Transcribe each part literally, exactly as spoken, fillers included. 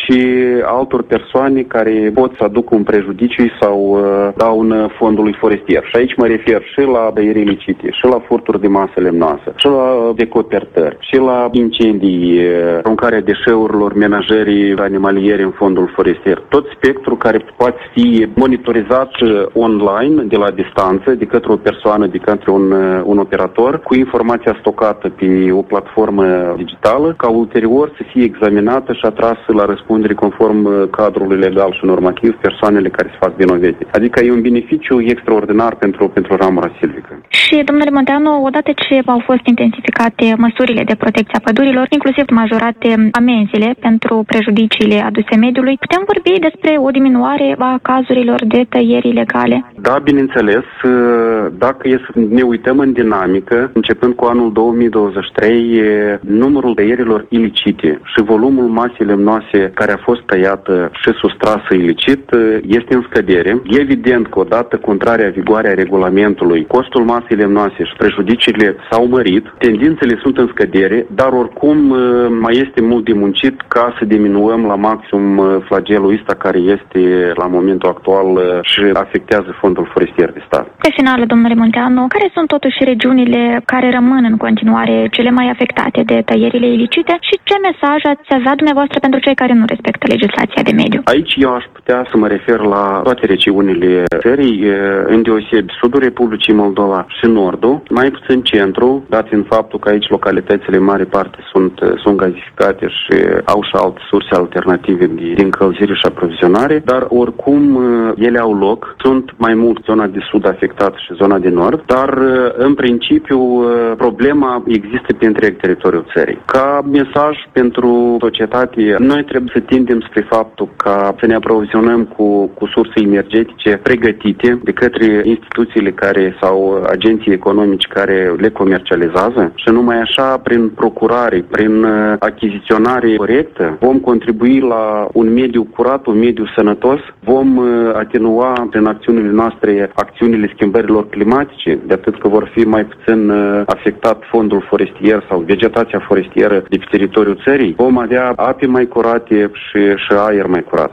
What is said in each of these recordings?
și altor persoane care pot să aducă un prejudiciu sau uh, daună fondului forestier. Și aici mă refer și la tăieri ilicite, și la furturi de masă lemnoasă, și la decopertări, și la incendii, aruncarea deșeurilor menajerii animaliere în fondul forestier. Tot spectrul care poate fi monitorizat online, de la distanță, de către o persoană, de către un, un operator, cu informația stocată pe o platformă digitală, ca ulterior să fie examinată și atrasă la răspundere conform cadrului legal și normativ persoanele care se fac vinovete. Adică e un beneficiu extraordinar pentru, pentru ramura silvică. Și, domnule Munteanu, odată ce au fost intensificate măsurile de protecție a pădurilor, inclusiv majorate amenziile pentru prejudiciile aduse mediului, putem vorbi despre o diminuare a cazurilor de tăieri ilegale? Da, bineînțeles. Dacă e să ne uităm în dinamică, începând cu anul două mii douăzeci și trei, numărul tăierilor ilicite și volumul masei lemnoase care a fost tăiată și sustrasă ilicit este în scădere. Evident că odată cu intrarea în vigoare a regulamentului, costul masei lemnoase și prejudiciile s-au mărit, tendințele sunt în scădere, dar oricum mai este mult de muncit ca să diminuăm la maxim flagelul ăsta care este la momentul actual și afectează fondul forestier de stat. Pe final, domnule Munteanu, care sunt totuși regiunile care rămân în continuare cele mai afectate de tăierile ilicite și ce mesaj ați avea dumneavoastră pentru cei care nu respectă legislația de mediu? Aici eu aș putea să mă refer la toate regiunile țării, îndeosebi sudul Republicii Moldova și nordul, mai puțin centru, dat fiind faptul că aici localitățile în mare parte sunt, sunt gazificate și au și alte surse alternative de, de încălzire și aprovizionare, dar oricum ele au loc. Sunt mai mult zona de sud afectată și zona de nord, dar în principiu problema există pe întreg teritoriul țării. Ca mesaj pentru societate, noi trebuie să tindem spre faptul ca să ne aprovizionăm cu, cu surse energetice pregătite de către instituțiile care sau agenții economici care le comercializează și numai așa, prin procurare, prin achiziționare corectă, vom contribui la un mediu curat, un mediu sănătos, vom atenua prin acțiunile noastre acțiunile schimbărilor climatice, de atât că vor fi mai puțin afectat fondul forestier sau vegetația forestieră de pe teritoriul țării, vom avea ape mai curate și, și aer mai curat.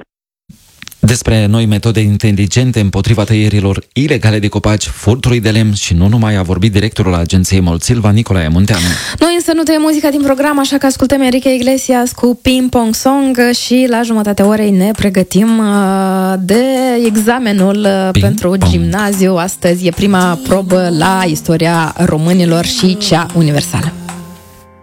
Despre noi metode inteligente împotriva tăierilor ilegale de copaci, furtului de lemn și nu numai a vorbit directorul agenției Molsilva, Nicolae Munteanu. Noi însă nu tăiem muzica din program, așa că ascultăm Enrique Iglesias cu Ping Pong Song și la jumătatea orei ne pregătim de examenul Ping pentru pong. Gimnaziu. Astăzi e prima probă la istoria românilor și cea universală.